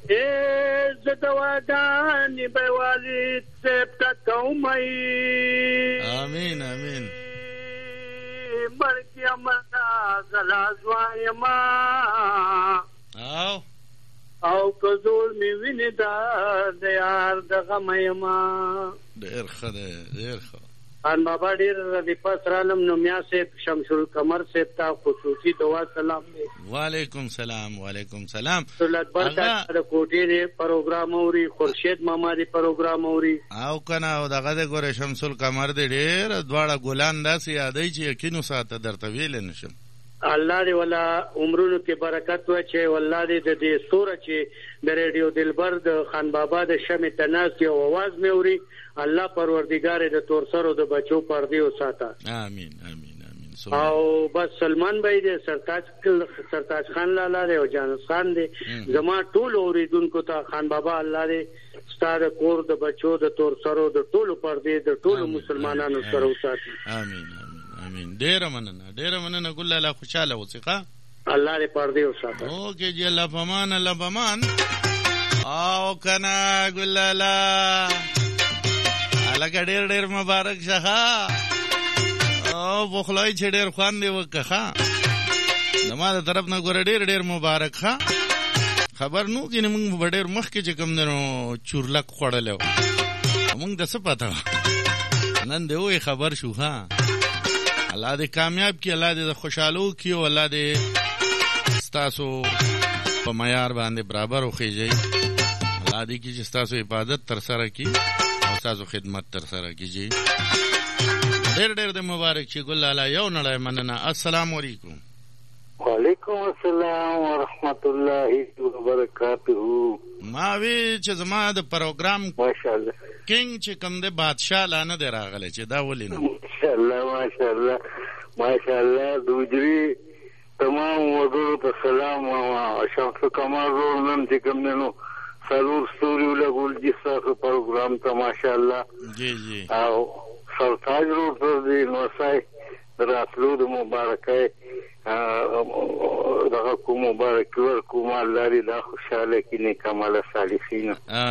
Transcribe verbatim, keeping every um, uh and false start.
ز دواګانې به والد صاحب ته کومئ. آمین آمین. مړکې امنا زلا ځوايما او او که زور مې وینې دا د یار د غمه یما. ډېر ښه دی ډېر ښه. خان بابا ډېر د پس رالم نو میا صاحب شمس القمر صاحب ته خصوصي دعا سلام دی. وعلیکم سلام وعلیکم سلام. دولت برکت د کوټې دی پروګرام اوري، خورشید ماما دی پروګرام اوري او کنه او دغه د ګوره شمس القمر دی ډېر دواړه ګلان داسې یادوي چې یقینو ساته درته ویلی نشم. الله دې ولا عمرونو کې برکت واچي. والله دې د دې سوره چې د ریډیو دلبر د خان بابا د شمع تناس یو आवाज مې اوري، الله پروردگار د تور سرو د بچو پردې وساته. امين امين امين. او بس سلمان بھائی دې سرتاج سرتاج خان لالا دې او جانس خان دې زما ټول اوریدونکو ته خان بابا الله دې ستاره کور د بچو د تور سرو د ټولو پردې د ټولو مسلمانانو سره وساتي. امين امين. ډېر مننه ډېر مننه ګل الله خوشاله اوسېخه. الله دې پردې وساته. اوکې جی الله پمان الله پمان. او کنه ګل الله الګ ډېر ډېر مبارک شه. او بخلای چې ډېر خوان دی وکخه زما د طرف نه ګوره ډېر ډېر مبارک ښه. خبر نو کې موږ په ډېر مخکې چې کوم دنو چورلک خوړلو موږ د څه پته نن دی وې خبر شو. ها الله دې کامیاب کړي، الله دې خوشاله کړي او الله دې ستاسو په معیار باندې برابر وخیږي. الله دې کې چې ستاسو عبادت تر سره کړي او ستاسو خدمت تر سره کړي. ډېر ډېر د مبارک شي ګل الله. یو نړۍ مننه. السلام علیکم. وعلیکم السلام ورحمت الله وبرکاته. ما وی چې زما د پروګرام ماشاءالله کینګ چې کوم د بادشاہ لانه دی راغلی چې دا ولې نه. ماشاءالله ماشاءالله ماشاءالله دوجری تمام وګړو ته سلام او شمس القمر ورور نن چې کوم نو سرور ستوري لګول چې تاسو پروګرام ته ماشاءالله جی جی او سرتاج ورور ته دې نو سای دراتلو د مبارکه دغه کوم مبارک ورکوم الله دې دا خوشاله کینه کمال صالحین.